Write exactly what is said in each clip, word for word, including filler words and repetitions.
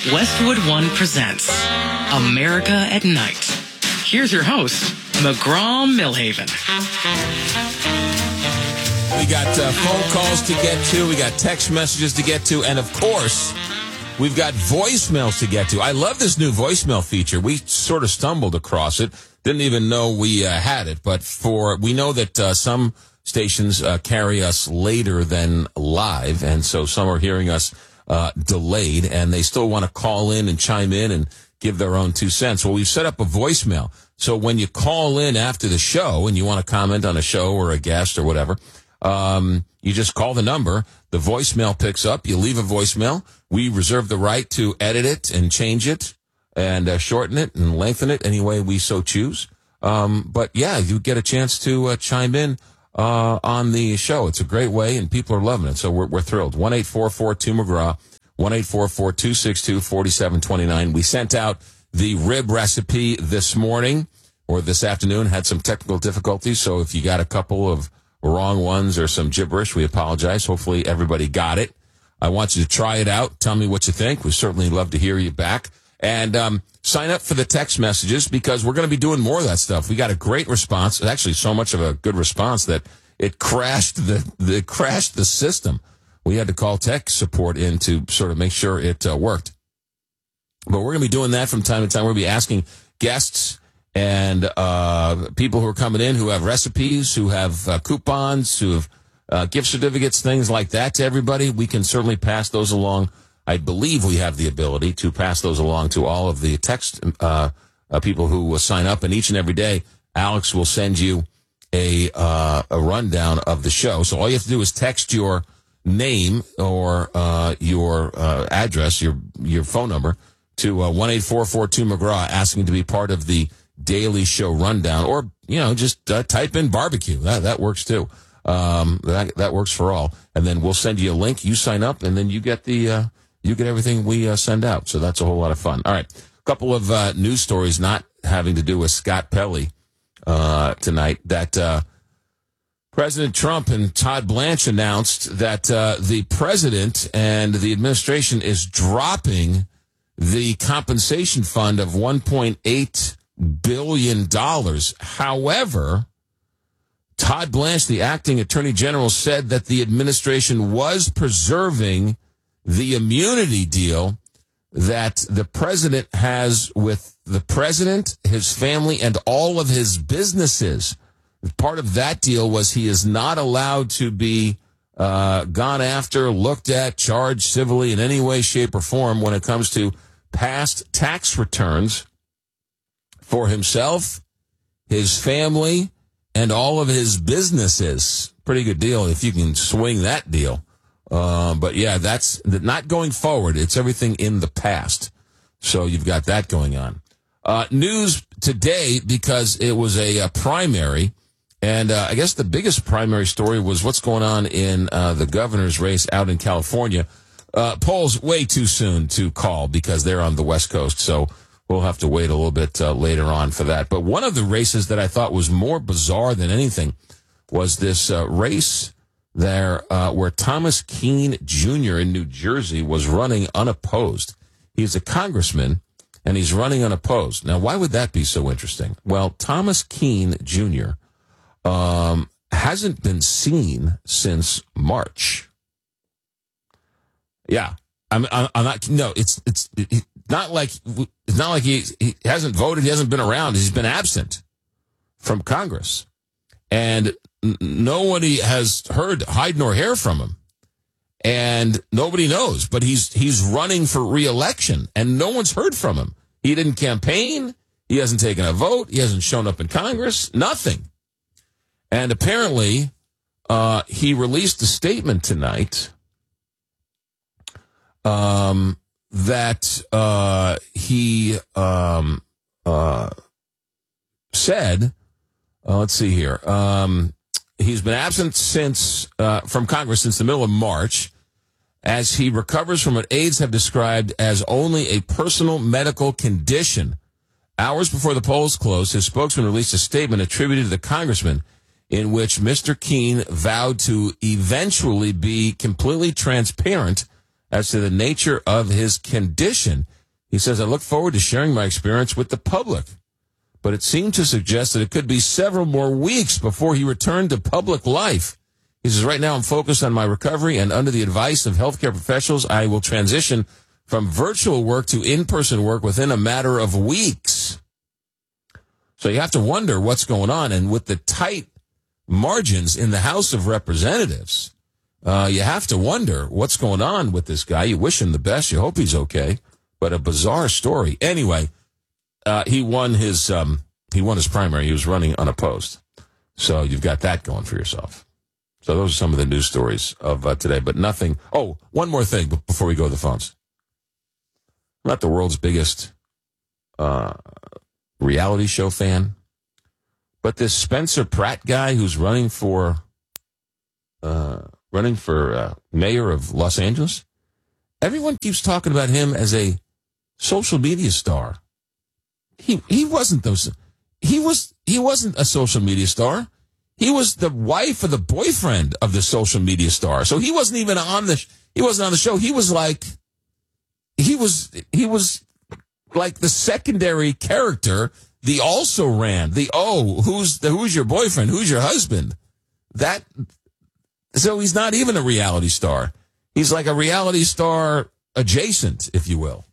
Westwood One presents America at Night. Here's your host, McGraw Millhaven. We got uh, phone calls to get to, we got text messages to get to, and of course, we've got voicemails to get to. I love this new voicemail feature. We sort of stumbled across it, didn't even know we uh, had it, but for we know that uh, some stations uh, carry us later than live, and so some are hearing us uh, delayed, and they still want to call in and chime in and give their own two cents. Well, we've set up a voicemail, so when you call in after the show and you want to comment on a show or a guest or whatever, um, you just call the number, the voicemail picks up, you leave a voicemail, we reserve the right to edit it and change it and uh, shorten it and lengthen it any way we so choose. Um, but yeah, you get a chance to uh, chime in uh, on the show. It's a great way, and people are loving it, so we're, we're thrilled. one eight four four two McGraw, one eight four four two six two four seven two nine. We sent out the rib recipe this morning, or this afternoon, had some technical difficulties, so if you got a couple of wrong ones or some gibberish, we apologize. Hopefully everybody got it. I want you to try it out. Tell me what you think. We certainly love to hear you back. And um, sign up for the text messages, because we're going to be doing more of that stuff. We got a great response. Actually, so much of a good response that it crashed the, the crashed the system. We had to call tech support in to sort of make sure it uh, worked. But we're going to be doing that from time to time. We're going to be asking guests and uh, people who are coming in who have recipes, who have uh, coupons, who have uh, gift certificates, things like that to everybody. We can certainly pass those along. I believe we have the ability to pass those along to all of the text uh, uh, people who will sign up. And each and every day, Alex will send you a uh, a rundown of the show. So all you have to do is text your name or uh, your uh, address, your your phone number, to uh, one eight four four two McGraw, asking to be part of the daily show rundown, or, you know, just uh, type in barbecue. That that works too. Um, that that works for all. And then we'll send you a link. You sign up, and then you get the uh, you get everything we uh, send out. So that's a whole lot of fun. All right, a couple of uh, news stories not having to do with Scott Pelley uh, tonight. That uh, President Trump and Todd Blanche announced that uh, the president and the administration is dropping the compensation fund of one point eight billion dollars. However, Todd Blanche, the acting attorney general, said that the administration was preserving the immunity deal that the president has with the president, his family, and all of his businesses. Part of that deal was he is not allowed to be uh, gone after, looked at, charged civilly in any way, shape, or form when it comes to past tax returns for himself, his family, and all of his businesses. Pretty good deal if you can swing that deal. Uh, but yeah, that's not going forward. It's everything in the past. So you've got that going on. Uh, news today, because it was a, a primary, and uh, I guess the biggest primary story was what's going on in uh, the governor's race out in California. Uh, polls way too soon to call because they're on the West Coast, so we'll have to wait a little bit uh, later on for that. But one of the races that I thought was more bizarre than anything was this uh, race there uh, where Thomas Keene Junior in New Jersey was running unopposed. He's a congressman, and he's running unopposed. Now, why would that be so interesting? Well, Thomas Keene Junior um, hasn't been seen since March. Yeah, I'm, I'm, I'm not. No, it's it's it, not like it's not like he he hasn't voted. He hasn't been around. He's been absent from Congress, and n- nobody has heard hide nor hair from him, and nobody knows. But he's he's running for re-election, and no one's heard from him. He didn't campaign. He hasn't taken a vote. He hasn't shown up in Congress. Nothing. And apparently, uh, he released a statement tonight. Um, that uh, he um, uh, said, uh, let's see here, um, he's been absent since uh, from Congress since the middle of March, as he recovers from what aides have described as only a personal medical condition. Hours before the polls closed, his spokesman released a statement attributed to the congressman in which Mister Keene vowed to eventually be completely transparent as to the nature of his condition. He says, I look forward to sharing my experience with the public, but it seemed to suggest that it could be several more weeks before he returned to public life. He says, right now I'm focused on my recovery, and under the advice of healthcare professionals, I will transition from virtual work to in-person work within a matter of weeks. So you have to wonder what's going on. And with the tight margins in the House of Representatives, uh, you have to wonder what's going on with this guy. You wish him the best. You hope he's okay. But a bizarre story. Anyway, uh, he won his um, he won his primary. He was running unopposed. So you've got that going for yourself. So those are some of the news stories of uh, today. But nothing. Oh, one more thing before we go to the phones. I'm not the world's biggest uh, reality show fan, but this Spencer Pratt guy who's running for uh, running for uh, mayor of Los Angeles, everyone keeps talking about him as a social media star. He he wasn't those. He was he wasn't a social media star. He was the wife or the boyfriend of the social media star. So he wasn't even on the he wasn't on the show. He was like he was he was like the secondary character. The also ran the oh who's the who's your boyfriend? Who's your husband? That so he's not even a reality star. He's like a reality star adjacent, if you will.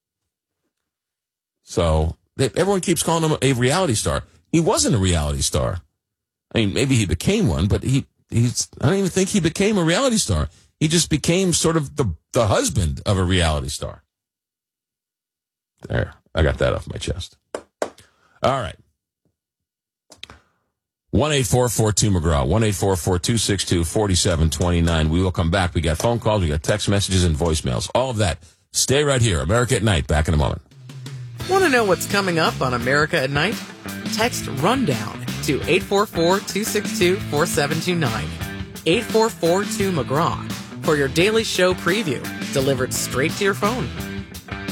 So everyone keeps calling him a reality star. He wasn't a reality star. I mean, maybe he became one, but he he's I don't even think he became a reality star. He just became sort of the, the husband of a reality star. There, I got that off my chest. All right. one eight four four two McGraw, one eight four four two six two four seven two nine. We will come back. We got phone calls, we got text messages and voicemails. All of that. Stay right here. America at Night. Back in a moment. Want to know what's coming up on America at Night? Text RUNDOWN to eight four four two six two four seven two nine. eight four four two McGraw for your daily show preview delivered straight to your phone.